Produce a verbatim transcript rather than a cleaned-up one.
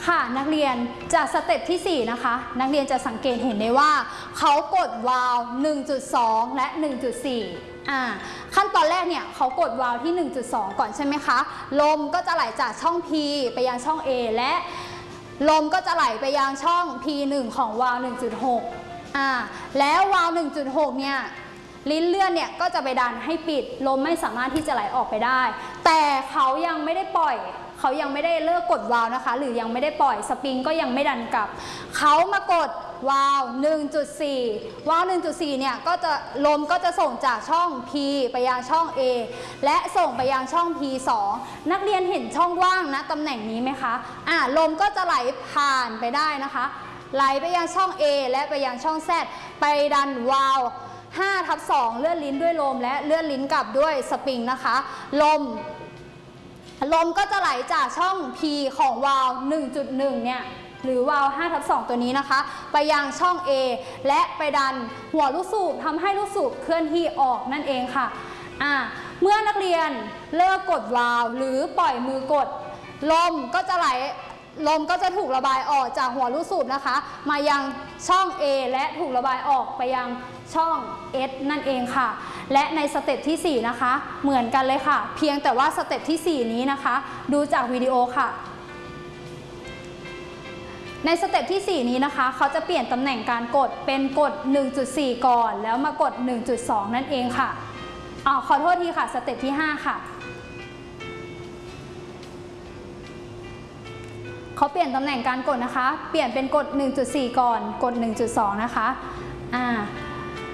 ค่ะนักเรียนจากสเต็ปที่สี่นะคะนักเรียนจะสังเกตเห็นได้ว่าเขากดวาล์ว หนึ่งจุดสอง และ หนึ่งจุดสี่ อ่าขั้นตอนแรกเนี่ยเขากดวาล์วที่ หนึ่งจุดสอง ก่อนใช่ไหมคะลมก็จะไหลจากช่อง P ไปยังช่อง A และลมก็จะไหลไปยังช่อง พี หนึ่ง ของวาล์ว หนึ่งจุดหก อ่าแล้ววาล์ว หนึ่งจุดหก เนี่ยลิ้นเลื่อนเนี่ยก็จะไปดันให้ปิดลมไม่สามารถที่จะไหลออกไปได้แต่เขายังไม่ได้ปล่อยเขายังไม่ได้เลิกกดวาล์วนะคะหรือยังไม่ได้ปล่อยสปริงก็ยังไม่ดันกลับเขามากดวาล์ว หนึ่งจุดสี่ วาล์ว หนึ่งจุดสี่ เนี่ยก็จะลมก็จะส่งจากช่อง P ไปยังช่อง A และส่งไปยังช่อง พี สอง นักเรียนเห็นช่องว่างนะตำแหน่งนี้ไหมคะอ่าลมก็จะไหลผ่านไปได้นะคะไหลไปยังช่อง A และไปยังช่อง Z ไปดันวาล์วห้าทับสอง เลื่อนลิ้นด้วยลมและเลื่อนลิ้นกลับด้วยสปริงนะคะลมลมก็จะไหลจากช่อง P ของวาล์ว หนึ่งจุดหนึ่ง เนี่ยหรือวาล์วห้าทับสอง ตัวนี้นะคะไปยังช่อง A และไปดันหัวลูกสูบทำให้ลูกสูบเคลื่อนที่ออกนั่นเองค่ะอ่าเมื่อนักเรียนเลิกกดวาล์วหรือปล่อยมือกดลมก็จะไหลลมก็จะถูกระบายออกจากหัวลูกสูบนะคะมายังช่อง A และถูกระบายออกไปยังช่อง S นั่นเองค่ะและในสเต็ปที่สี่นะคะเหมือนกันเลยค่ะเพียงแต่ว่าสเต็ปที่สี่นี้นะคะดูจากวิดีโอค่ะในสเต็ปที่สี่นี้นะคะเขาจะเปลี่ยนตำแหน่งการกดเป็นกด หนึ่งจุดสี่ ก่อนแล้วมากด หนึ่งจุดสอง นั่นเองค่ะอ๋อขอโทษทีค่ะสเต็ปที่ห้าค่ะเขาเปลี่ยนตำแหน่งการกดนะคะเปลี่ยนเป็นกด หนึ่งจุดสี่ ก่อนกด หนึ่งจุดสอง นะคะอ่า